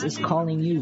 is calling you.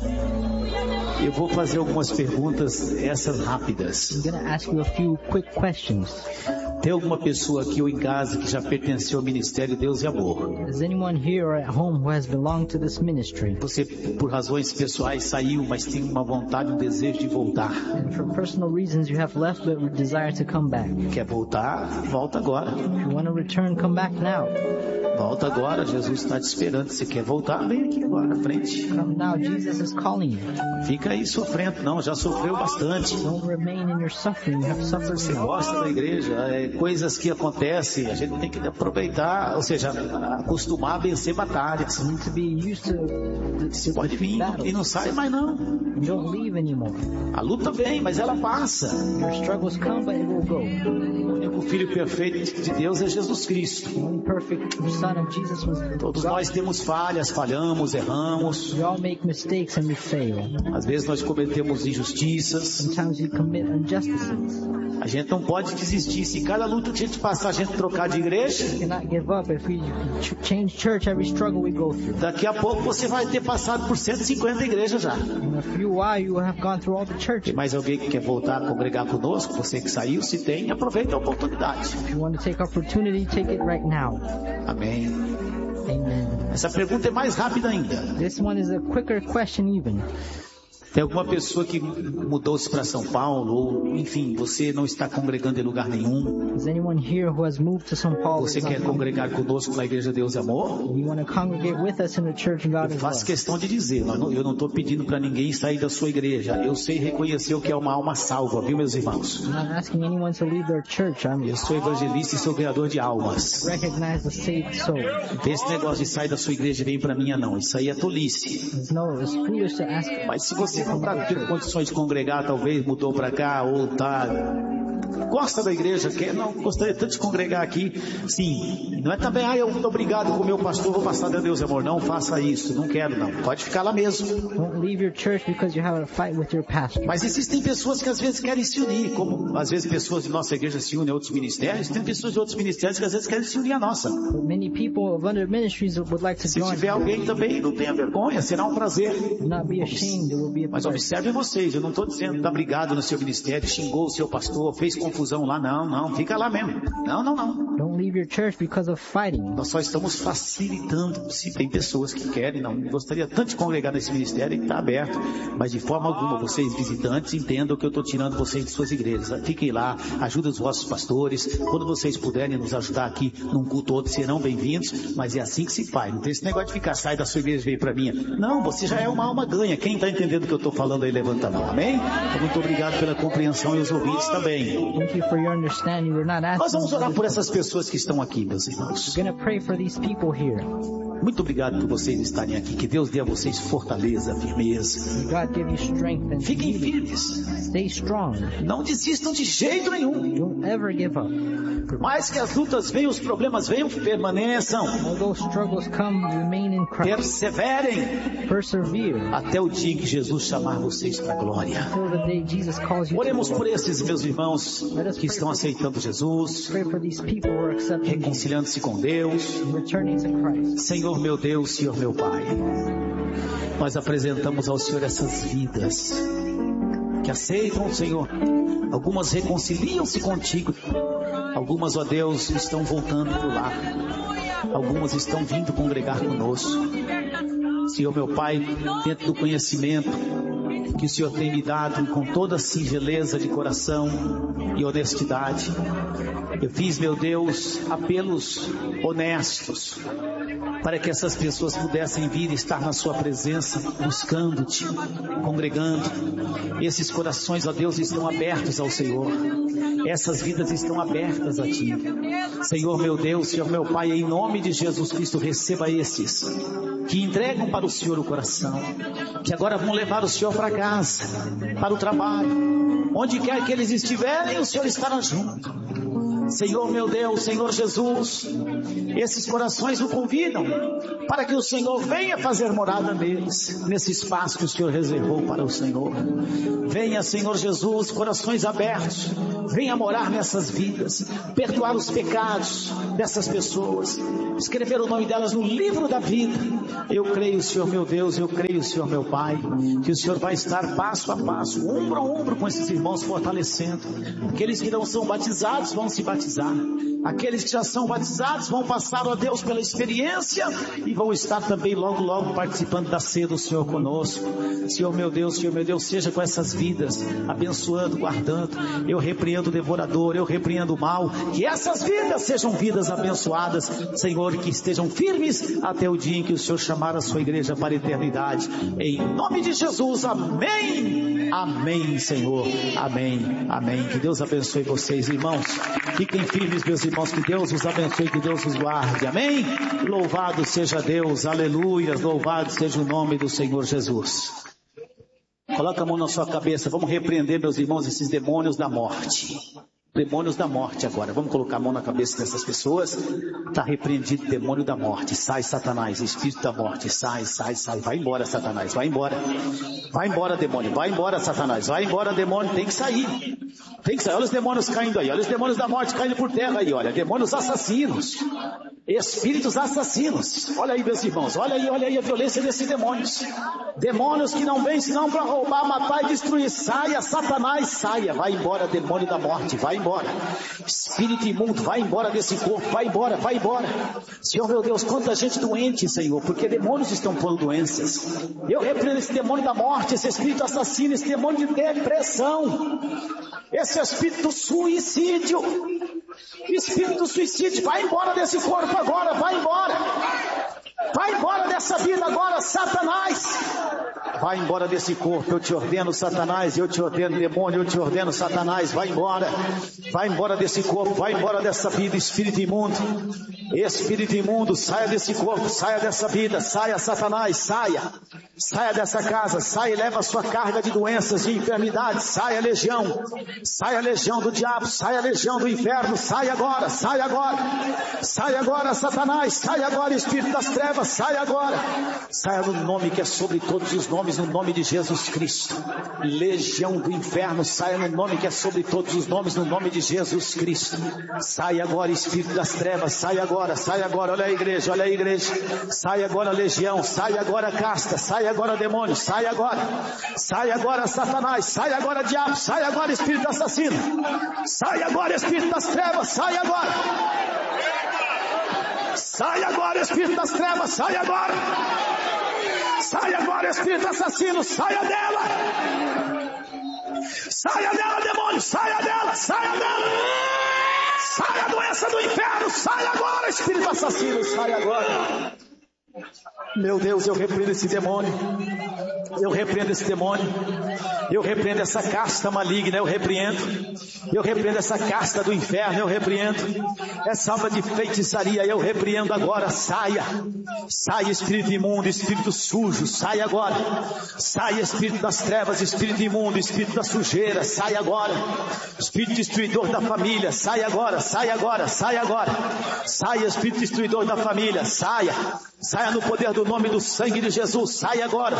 Eu vou fazer algumas perguntas, essas rápidas. I'm going to ask you a few quick questions. Tem alguma pessoa aqui ou em casa que já pertenceu ao Ministério Deus e Amor? Is anyone here or at home who has belonged to this ministry? Você, por razões pessoais, saiu, mas tem uma vontade, um desejo de voltar. And for personal reasons you have left but desire to come back. Quer voltar? Volta agora. If you want to return, come back now. Volta agora, Jesus está te esperando. Se quer voltar, vem aqui agora na frente. Come now, Jesus is calling you. Fica aí sofrendo, não, já sofreu bastante. Don't remain in your suffering, you have suffered Você enough. gosta da igreja, coisas que acontecem, a gente tem que aproveitar, ou seja, acostumar a vencer batalhas. You need to be used Você to pode vir e battles. não sai mais não. Don't leave anymore. A luta vem, mas ela passa. Your struggles come, but it will go. O único Filho perfeito de Deus é Jesus Cristo. The only perfect Son of Jesus was Todos God. nós temos falhas, falhamos, erramos. We all make mistakes and we fail. Às vezes nós cometemos injustiças. Sometimes we commit injustices. A gente não pode desistir. Se cada luta que a gente passar, a gente trocar de igreja, We cannot give up if we change church every struggle we go through. daqui a pouco você vai ter passado por 150 igrejas já. In a few while you will have gone through all the Tem churches. mais alguém que quer voltar a congregar conosco? Você que saiu, se tem, aproveita a oportunidade. If you want to take opportunity, take it right now. Amém. Amen. Essa pergunta é mais rápida ainda. This one is a quicker question even. Tem alguma pessoa que mudou-se para São Paulo, ou enfim, você não está congregando em lugar nenhum? Is anyone here who has moved to São Paulo? Você quer congregar conosco na Igreja Deus e Amor? You want to congregate with us in the church of God Eu as faço well. questão de dizer, eu não estou pedindo para ninguém sair da sua igreja. Eu sei reconhecer o que é uma alma salva, viu, meus irmãos? I'm not asking anyone to leave their church. Eu sou evangelista e sou criador de almas. Recognize the saved soul. Não tem esse negócio de sair da sua igreja e vem para minha, não. Isso aí é tolice. It's foolish to ask. Mas se você não está tendo condições de congregar, talvez mudou para cá, ou gosta da igreja, quer, não, gostaria tanto de congregar aqui, sim, não é também, eu muito obrigado com o meu pastor, vou passar de Deus, amor, não faça isso, não quero não, pode ficar lá mesmo. Don't leave your church because you have a fight with your pastor. Mas existem pessoas que às vezes querem se unir, como às vezes pessoas de nossa igreja se unem a outros ministérios, tem pessoas de outros ministérios que às vezes querem se unir à nossa. But many people of other ministries would like to Se join. tiver alguém também, não tenha vergonha, será um prazer. Do not be ashamed. It will be a Mas pleasure. observem vocês, eu não estou dizendo tá brigado no seu ministério, xingou o seu pastor, fez confusão lá, não, fica lá mesmo. Não. Don't leave your church because of fighting. Nós só estamos facilitando, se tem pessoas que querem, não gostaria tanto de congregar nesse ministério e está aberto, mas de forma alguma, vocês visitantes, entendam que eu estou tirando vocês de suas igrejas. Fiquem lá, ajudem os vossos pastores, quando vocês puderem nos ajudar aqui num culto outro, serão bem-vindos, mas é assim que se faz, não tem esse negócio de ficar, sai da sua igreja e vem para minha. Não, você já é uma alma ganha, quem está entendendo o que eu estou falando aí, levanta a mão, amém? Então, muito obrigado pela compreensão e os ouvintes também. Thank you for your understanding. We're not Nós vamos orar asking. por essas pessoas que estão aqui, meus irmãos. We're going to pray for these people here. Muito obrigado por vocês estarem aqui. Que Deus dê a vocês fortaleza, firmeza. God give you strength and Fiquem healing. firmes. Stay strong. Não desistam de jeito nenhum. Don't ever give up. Por mais que as lutas venham, os problemas venham, permaneçam. Although struggles come, remain in Christ. Perseverem Persevere até o dia em que Jesus chamar vocês para a glória. until the day Jesus calls you to Oremos por glory. esses meus irmãos que estão aceitando Jesus, Pray for these people who are accepting Jesus reconciliando-se com Deus. and returning to Christ. Senhor meu Deus, Senhor meu Pai, nós apresentamos ao Senhor essas vidas que aceitam o Senhor. Algumas reconciliam-se contigo, algumas, ó Deus, estão voltando para o lar, algumas estão vindo congregar conosco. Senhor meu Pai, dentro do conhecimento que o Senhor tem me dado, com toda a singeleza de coração e honestidade, eu fiz, meu Deus, apelos honestos para que essas pessoas pudessem vir e estar na sua presença, buscando-te, congregando. Esses corações, ó Deus, estão abertos ao Senhor. Essas vidas estão abertas a Ti. Senhor meu Deus, Senhor meu Pai, em nome de Jesus Cristo, receba esses que entregam para o Senhor o coração, que agora vão levar o Senhor para casa, para o trabalho, onde quer que eles estiverem, o Senhor estará junto. Senhor meu Deus, Senhor Jesus, esses corações o convidam para que o Senhor venha fazer morada neles, nesse espaço que o Senhor reservou para o Senhor. Venha, Senhor Jesus, corações abertos, venha morar nessas vidas, perdoar os pecados dessas pessoas, escrever o nome delas no livro da vida. Eu creio, Senhor meu Deus, eu creio, Senhor meu Pai, que o Senhor vai estar passo a passo, ombro a ombro com esses irmãos, fortalecendo. Aqueles que não são batizados vão se batizar, aqueles que já são batizados vão passar, ó Deus, pela experiência e vão estar também logo, logo participando da ceia do Senhor conosco. Senhor meu Deus, seja com essas vidas, abençoando, guardando. Eu repreendo o devorador, eu repreendo o mal, que essas vidas sejam vidas abençoadas, Senhor, que estejam firmes até o dia em que o Senhor chamar a sua igreja para a eternidade. Em nome de Jesus, amém, amém, Senhor, amém, amém. Que Deus abençoe vocês, irmãos. Fiquem firmes, meus irmãos, que Deus os abençoe, que Deus os guarde, amém. Louvado seja Deus, aleluia, louvado seja o nome do Senhor Jesus. Coloca a mão na sua cabeça, vamos repreender, meus irmãos, esses demônios da morte. Demônios da morte agora, vamos colocar a mão na cabeça dessas pessoas. Está repreendido o demônio da morte. Sai, Satanás, espírito da morte, sai, sai, sai, vai embora, Satanás, vai embora. Vai embora, demônio, vai embora, Satanás, vai embora, demônio, tem que sair. Tem que sair, olha os demônios caindo aí, olha os demônios da morte caindo por terra aí, olha, demônios assassinos, espíritos assassinos. Olha aí, meus irmãos, olha aí a violência desses demônios. Demônios que não vêm senão para roubar, matar e destruir. Saia, Satanás, saia, vai embora, demônio da morte, vai embora. Espírito imundo, vai embora desse corpo, vai embora, vai embora. Senhor meu Deus, quanta gente doente, Senhor, porque demônios estão pondo doenças. Eu repreendo esse demônio da morte, esse espírito assassino, esse demônio de depressão, esse espírito do suicídio. Espírito do suicídio, vai embora desse corpo agora, vai embora. Vai embora dessa vida agora, Satanás. Vai embora desse corpo, eu te ordeno, Satanás, eu te ordeno, demônio, eu te ordeno, Satanás, vai embora. Vai embora desse corpo, vai embora dessa vida, espírito imundo. Espírito imundo, saia desse corpo, saia dessa vida, saia, Satanás, saia. Saia dessa casa, saia e leva a sua carga de doenças, de enfermidades, saia legião do diabo, saia legião do inferno, saia agora, Satanás, saia agora, espírito das trevas, saia agora, saia no nome que é sobre todos os nomes, no nome de Jesus Cristo. Legião do inferno, saia no nome que é sobre todos os nomes, no nome de Jesus Cristo. Saia agora, espírito das trevas, saia agora, olha a igreja, saia agora, legião, saia agora, casta, saia agora, demônio, saia agora, Satanás, saia agora, diabo, saia agora, espírito assassino, saia agora, espírito das trevas, saia agora, espírito das trevas, saia agora, espírito assassino, saia dela, demônio, saia dela, saia a doença do inferno, saia agora, espírito assassino, saia agora. Meu Deus, eu repreendo esse demônio, eu repreendo essa casta maligna, eu repreendo essa casta do inferno, eu repreendo essa alma de feitiçaria, eu repreendo agora. Saia espírito imundo, espírito sujo, saia agora, saia espírito das trevas, espírito imundo, espírito da sujeira, saia agora, espírito destruidor da família, saia agora, saia espírito destruidor da família, saia no poder do nome do sangue de Jesus, saia agora,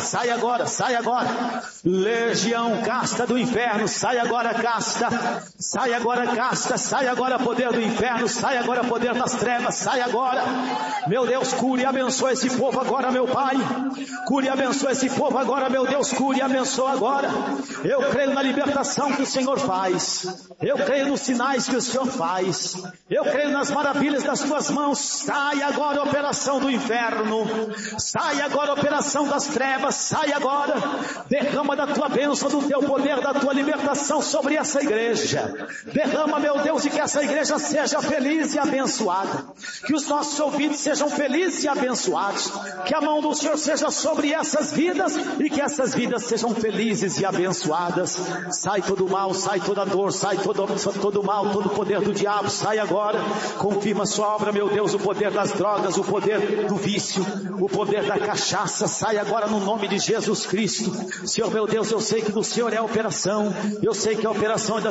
legião, casta do inferno, saia agora, casta, saia agora, poder do inferno, saia agora, poder das trevas, saia agora. Meu Deus, cure e abençoe esse povo agora, meu Pai, cure e abençoe esse povo agora, meu Deus, cure e abençoe agora. Eu creio na libertação que o Senhor faz, eu creio nos sinais que o Senhor faz, eu creio nas maravilhas das tuas mãos. Saia agora a operação do inferno, saia agora a operação das trevas, saia agora, derrama da tua bênção, do teu poder, da tua libertação sobre essa igreja, derrama, meu Deus, e que essa igreja seja feliz e abençoada, que os nossos ouvintes sejam felizes e abençoados, que a mão do Senhor seja sobre essas vidas e que essas vidas sejam felizes e abençoadas. Sai todo o mal, sai toda a dor, sai todo o mal, todo o poder do diabo, sai agora, confirma a sua obra, meu Deus, o poder das drogas, o poder do vício, o poder da cachaça, sai agora no nome de Jesus Cristo. Senhor meu Deus, eu sei que do Senhor é a operação, eu sei que a operação é das tuas mãos.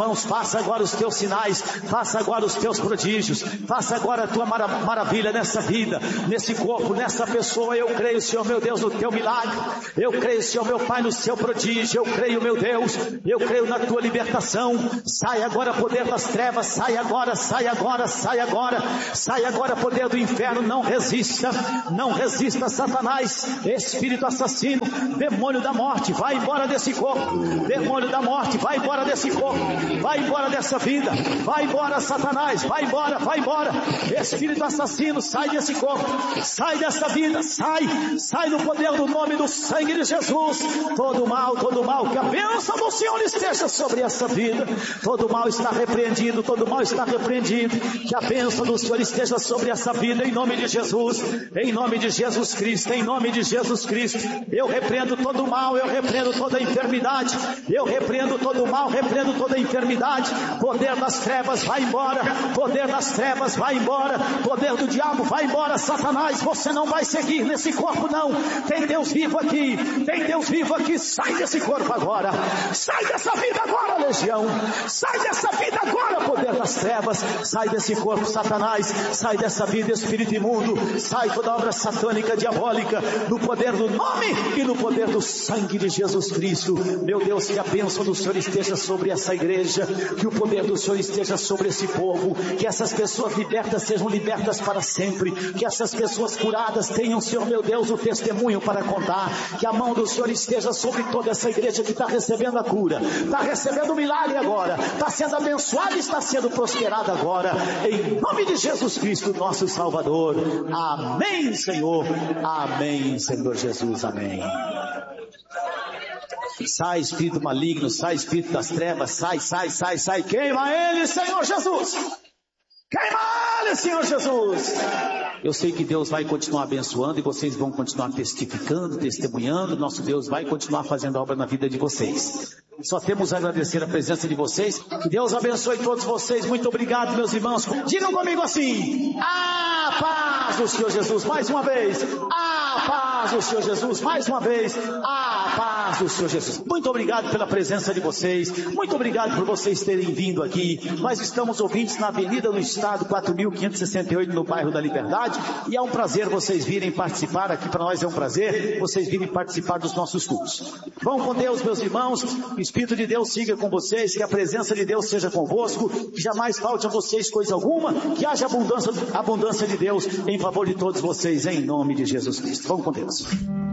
mãos, faça agora os teus sinais, faça agora os teus prodígios, faça agora a tua maravilha nessa vida, nesse corpo, nessa pessoa. Eu creio, Senhor meu Deus, no teu milagre. Eu creio, Senhor meu Pai, no seu prodígio. Eu creio, meu Deus, eu creio na tua libertação. Sai agora, poder das trevas, sai agora, sai agora, sai agora, sai agora, poder do inferno. Não resista, não resista, Satanás, espírito assassino, demônio da morte, vai embora desse corpo. Demônio da morte, vai embora desse corpo, vai embora dessa vida, vai embora, Satanás, vai embora, vai embora. Espírito assassino, sai desse corpo, sai dessa vida, sai no poder do nome do sangue de Jesus. Todo mal, que a bênção do Senhor esteja sobre essa vida. Todo mal está repreendido, todo mal está repreendido. Que a bênção do Senhor esteja sobre essa vida, em nome de Jesus, em nome de Jesus Cristo, em nome de Jesus Cristo. Eu repreendo todo mal, eu repreendo toda enfermidade, eu repreendo todo mal, repreendo toda enfermidade. Poder das trevas, vai embora. Poder das trevas, vai embora. Poder do diabo, vai embora, Satanás. Você não vai seguir nesse corpo, não. Tem Deus vivo aqui, tem Deus vivo aqui. Sai desse corpo agora, sai dessa vida agora, legião. Sai dessa vida agora, poder das trevas. Sai desse corpo, Satanás. Sai dessa vida, espírito imundo. Sai toda obra satânica, diabólica, no poder do nome e no poder do sangue de Jesus Cristo. Meu Deus, que a bênção do Senhor esteja sobre essa igreja, que o poder do Senhor esteja sobre esse povo, que essas pessoas libertas sejam libertas para sempre, que essas pessoas curadas tenham, Senhor meu Deus, o testemunho para contar, que a mão do Senhor esteja sobre toda essa igreja que está recebendo a cura, está recebendo o milagre agora, está sendo abençoada e está sendo prosperada agora, em nome de Jesus Cristo, nosso Salvador. Amém, Senhor. Amém, Senhor Jesus. Amém. Sai espírito maligno, sai espírito das trevas, sai, queima ele, Senhor Jesus, queima ele, Senhor Jesus. Eu sei que Deus vai continuar abençoando e vocês vão continuar testificando, testemunhando. Nosso Deus vai continuar fazendo obra na vida de vocês. Só temos a agradecer a presença de vocês. Que Deus abençoe todos vocês. Muito obrigado, meus irmãos. Digam comigo assim: a paz do Senhor Jesus. Mais uma vez. A paz do Senhor Jesus. Mais uma vez. A paz do Senhor Jesus. Muito obrigado pela presença de vocês. Muito obrigado por vocês terem vindo aqui. Nós estamos ouvintes na Avenida do Estado 4568, no bairro da Liberdade. E é um prazer vocês virem participar. Aqui para nós é um prazer vocês virem participar dos nossos cultos. Vão com Deus, meus irmãos. O Espírito de Deus siga com vocês, que a presença de Deus seja convosco, que jamais falte a vocês coisa alguma, que haja abundância de Deus em favor de todos vocês, em nome de Jesus Cristo. Vamos com Deus.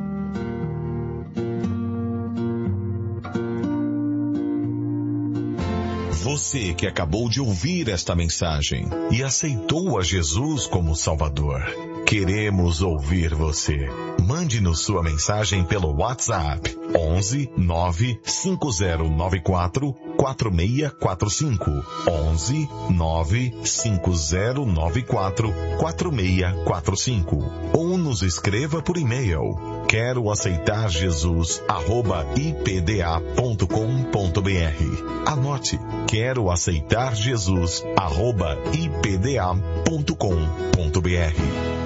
Você que acabou de ouvir esta mensagem e aceitou a Jesus como Salvador, queremos ouvir você. Mande-nos sua mensagem pelo WhatsApp 11 95094 4645 11 95094 4645 ou nos escreva por e-mail queroaceitarjesus@ipda.com.br. Anote: queroaceitarjesus@ipda.com.br.